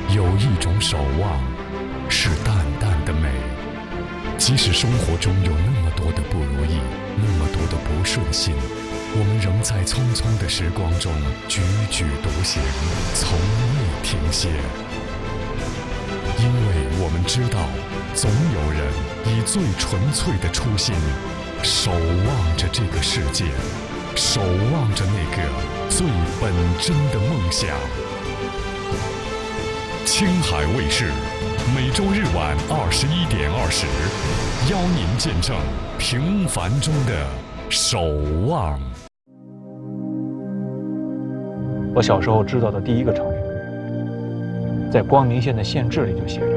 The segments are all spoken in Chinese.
有一种守望，是淡淡的美。即使生活中有那么多的不如意，那么多的不顺心，我们仍在匆匆的时光中踽踽独行，从未停歇。因为我们知道，总有人以最纯粹的初心，守望着这个世界，守望着那个最本真的梦想。青海卫视，每周日晚21:20，邀您见证平凡中的守望。 我小时候知道的第一个成语，在光明县的县志里就写着，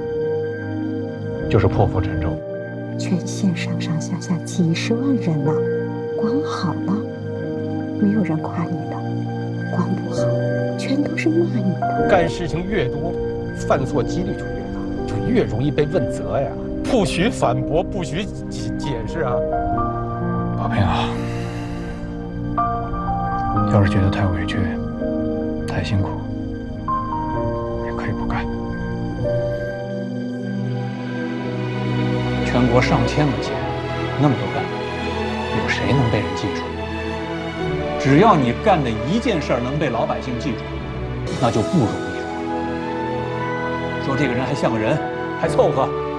就是破釜沉舟。 全县上上下下几十万人呐，光好了，没有人夸你的；光不好，全都是骂你的。 干事情越多，犯错几率就越大，就越容易被问责呀。不许反驳，不许解释啊！ 宝平啊，要是觉得太委屈、太辛苦，也可以不干。全国上千个县，那么多干部，有谁能被人记住？只要你干的一件事儿能被老百姓记住，那就不容易了。说这个人还像个人，还凑合。